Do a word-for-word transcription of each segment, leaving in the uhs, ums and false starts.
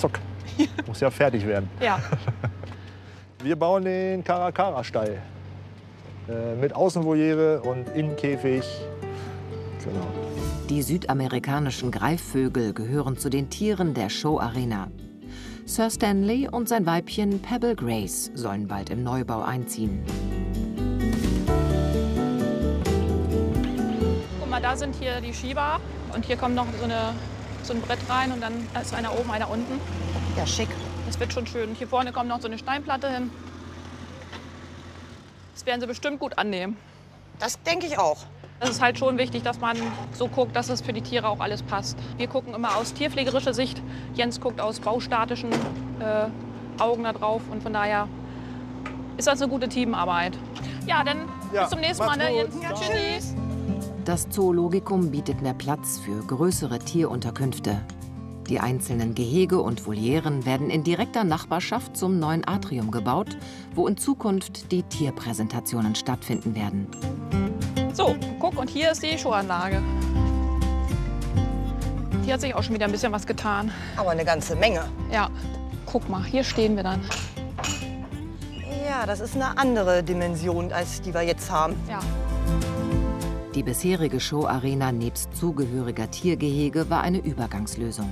zack. Muss ja fertig werden. Ja. Wir bauen den Caracara-Stall. Äh, mit Außenvoliere und Innenkäfig. Genau. Die südamerikanischen Greifvögel gehören zu den Tieren der Show-Arena. Sir Stanley und sein Weibchen Pebble Grace sollen bald im Neubau einziehen. Guck mal, da sind hier die Schieber. Und hier kommt noch so, eine, so ein Brett rein und dann ist einer oben, einer unten. Ja, schick. Das wird schon schön. Und hier vorne kommt noch so eine Steinplatte hin. Das werden sie bestimmt gut annehmen. Das denke ich auch. Es ist halt schon wichtig, dass man so guckt, dass es für die Tiere auch alles passt. Wir gucken immer aus tierpflegerischer Sicht. Jens guckt aus baustatischen äh, Augen da drauf. Und von daher ist das eine gute Teamarbeit. Ja, dann Ja, bis zum nächsten Mal. Ne, Jens? Ja, tschüss. Das Zoologikum bietet mehr Platz für größere Tierunterkünfte. Die einzelnen Gehege und Volieren werden in direkter Nachbarschaft zum neuen Atrium gebaut, wo in Zukunft die Tierpräsentationen stattfinden werden. So, guck, und hier ist die Showanlage. Hier hat sich auch schon wieder ein bisschen was getan. Aber eine ganze Menge. Ja, guck mal, hier stehen wir dann. Ja, das ist eine andere Dimension, als die wir jetzt haben. Ja. Die bisherige Showarena nebst zugehöriger Tiergehege war eine Übergangslösung.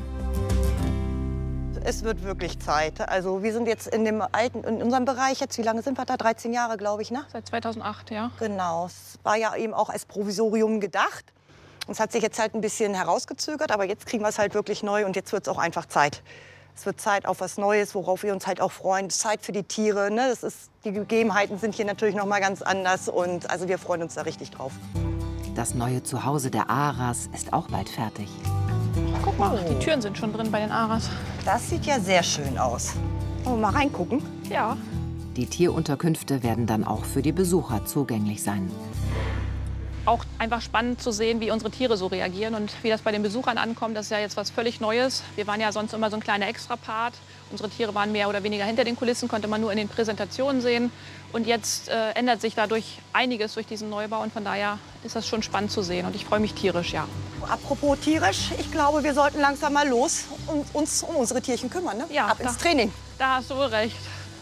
Es wird wirklich Zeit. Also wir sind jetzt in dem alten, in unserem Bereich jetzt, wie lange sind wir da? dreizehn Jahre, glaube ich, ne? Seit zweitausendacht, ja. Genau. Es war ja eben auch als Provisorium gedacht. Es hat sich jetzt halt ein bisschen herausgezögert, aber jetzt kriegen wir es halt wirklich neu und jetzt wird es auch einfach Zeit. Es wird Zeit auf was Neues, worauf wir uns halt auch freuen. Zeit für die Tiere, ne? Das ist, die Gegebenheiten sind hier natürlich noch mal ganz anders und also wir freuen uns da richtig drauf. Das neue Zuhause der Aras ist auch bald fertig. Guck mal, die Türen sind schon drin bei den Aras. Das sieht ja sehr schön aus. Wollen wir mal reingucken? Ja. Die Tierunterkünfte werden dann auch für die Besucher zugänglich sein. Auch einfach spannend zu sehen, wie unsere Tiere so reagieren und wie das bei den Besuchern ankommt. Das ist ja jetzt was völlig Neues. Wir waren ja sonst immer so ein kleiner Extrapart. Unsere Tiere waren mehr oder weniger hinter den Kulissen, konnte man nur in den Präsentationen sehen. Und jetzt äh, ändert sich dadurch einiges durch diesen Neubau. Und von daher ist das schon spannend zu sehen. Und ich freue mich tierisch, ja. Apropos tierisch, ich glaube, wir sollten langsam mal los und uns um unsere Tierchen kümmern. Ne? Ja, Ab ins da- Training. Da hast du wohl recht.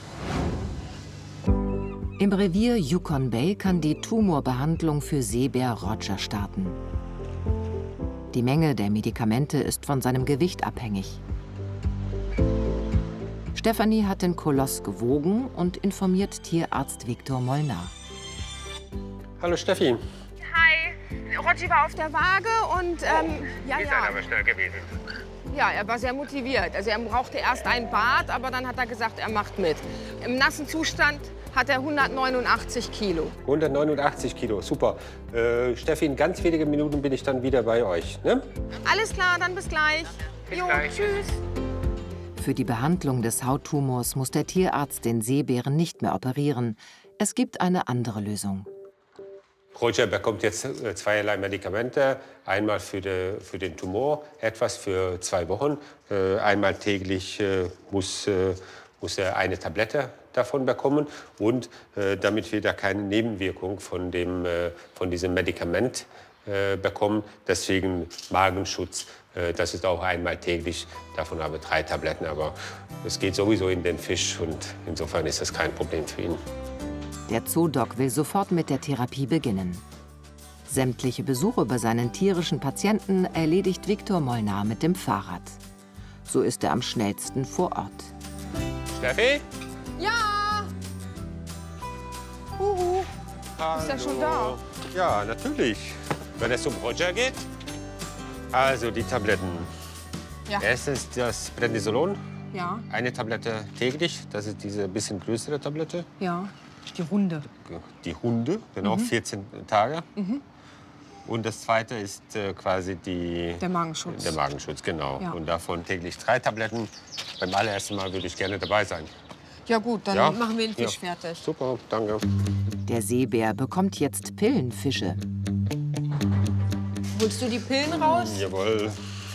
Im Revier Yukon Bay kann die Tumorbehandlung für Seebär Roger starten. Die Menge der Medikamente ist von seinem Gewicht abhängig. Stefanie hat den Koloss gewogen und informiert Tierarzt Viktor Molnar. Hallo Steffi. Hi, Roger war auf der Waage und ähm, ja, Ihr ja. seid aber schnell gewesen. Ja, er war sehr motiviert. Also er brauchte erst ein Bad, aber dann hat er gesagt, er macht mit. Im nassen Zustand hat er hundertneunundachtzig Kilo. hundertneunundachtzig Kilo, super. Äh, Steffi, in ganz wenigen Minuten bin ich dann wieder bei euch. Ne? Alles klar, dann bis gleich. Bis jo, gleich. tschüss. Für die Behandlung des Hauttumors muss der Tierarzt den Seebären nicht mehr operieren. Es gibt eine andere Lösung. Roger bekommt jetzt äh, zweierlei Medikamente. Einmal für, de, für den Tumor, etwas für zwei Wochen. Äh, einmal täglich äh, muss, äh, muss er eine Tablette davon bekommen. Und äh, damit wir da keine Nebenwirkung von, dem, äh, von diesem Medikament äh, bekommen, deswegen Magenschutz. Äh, das ist auch einmal täglich. Davon habe ich drei Tabletten. Aber es geht sowieso in den Fisch und insofern ist das kein Problem für ihn. Der Zoodoc will sofort mit der Therapie beginnen. Sämtliche Besuche bei seinen tierischen Patienten erledigt Viktor Molnar mit dem Fahrrad. So ist er am schnellsten vor Ort. Steffi? Ja, Huhu. ist er schon da? Ja, natürlich. Wenn es um Roger geht. Also die Tabletten. Ja. Erstens das Prednisolon. Ja, Eine Tablette täglich. Das ist diese bisschen größere Tablette. ja. Die Runde. Die Hunde, genau, vierzehn Tage. Und das zweite ist äh, quasi die, Der Magenschutz. der Magenschutz, genau. Ja. Und davon täglich drei Tabletten. Beim allerersten Mal würde ich gerne dabei sein. Ja gut, dann Ja? machen wir den Fisch Ja. fertig. Super, danke. Der Seebär bekommt jetzt Pillenfische. Holst du die Pillen raus? Jawohl.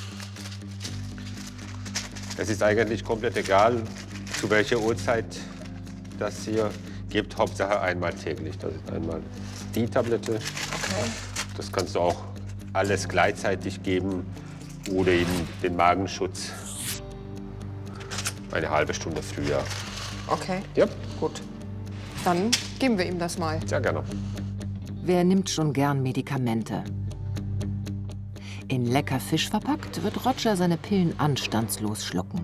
Es ist eigentlich komplett egal, zu welcher Uhrzeit das hier gibt. Hauptsache einmal täglich. Das ist einmal die Tablette. Okay. Das kannst du auch alles gleichzeitig geben oder eben den Magenschutz. eine halbe Stunde früher. Okay, Ja, gut. Dann geben wir ihm das mal. sehr gerne. Wer nimmt schon gern Medikamente? In lecker Fisch verpackt wird Roger seine Pillen anstandslos schlucken.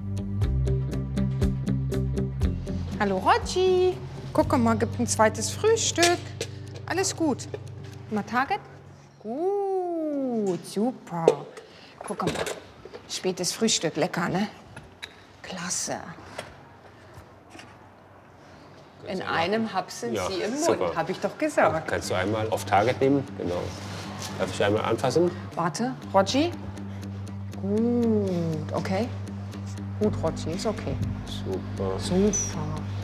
Hallo Rogi. Guck mal, gibt ein zweites Frühstück. Alles gut. Mal Target? Gut, super. Guck mal. Spätes Frühstück, lecker, ne? Klasse. In einem Haps sind Ja, Sie im Mund, super. habe ich doch gesagt. Kannst du einmal auf Target nehmen? Genau. Darf ich einmal anfassen? Warte, Rogi. Gut, okay. Gut, Rogi, ist okay. Super. Super.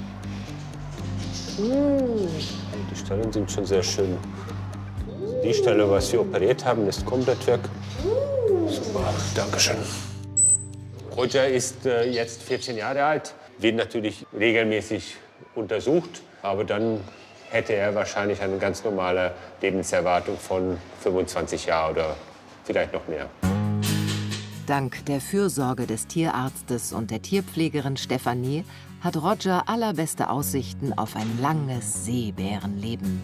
Gut. Die Stellen sind schon sehr schön. Die Stelle, was wir operiert haben, ist komplett weg. Super, danke schön. Roger ist äh, jetzt vierzehn Jahre alt, wird natürlich regelmäßig untersucht, aber dann hätte er wahrscheinlich eine ganz normale Lebenserwartung von fünfundzwanzig Jahren oder vielleicht noch mehr. Dank der Fürsorge des Tierarztes und der Tierpflegerin Stefanie hat Roger allerbeste Aussichten auf ein langes Seebärenleben.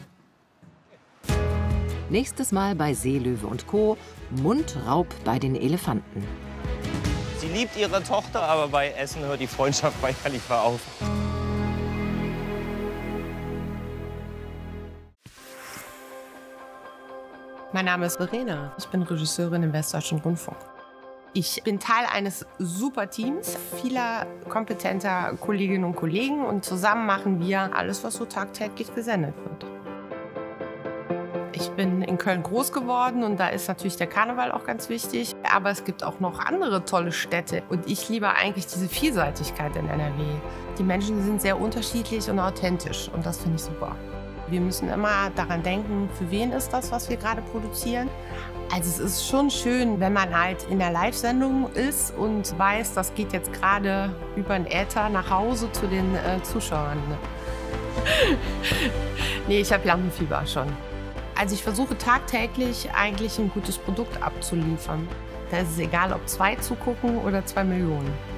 Nächstes Mal bei Seelöwe und Co. Mundraub bei den Elefanten. Sie liebt ihre Tochter, aber bei Essen hört die Freundschaft bei Khalifa auf. Mein Name ist Verena. Ich bin Regisseurin im Westdeutschen Rundfunk. Ich bin Teil eines super Teams, vieler kompetenter Kolleginnen und Kollegen. Und zusammen machen wir alles, was so tagtäglich gesendet wird. Ich bin in Köln groß geworden und da ist natürlich der Karneval auch ganz wichtig. Aber es gibt auch noch andere tolle Städte. Und ich liebe eigentlich diese Vielseitigkeit in N R W. Die Menschen sind sehr unterschiedlich und authentisch und das finde ich super. Wir müssen immer daran denken, für wen ist das, was wir gerade produzieren. Also es ist schon schön, wenn man halt in der Live-Sendung ist und weiß, das geht jetzt gerade über den Äther nach Hause zu den äh, Zuschauern. Nee, ich habe Lampenfieber schon. Also ich versuche tagtäglich eigentlich ein gutes Produkt abzuliefern. Da ist es egal, ob zwei zugucken oder zwei Millionen.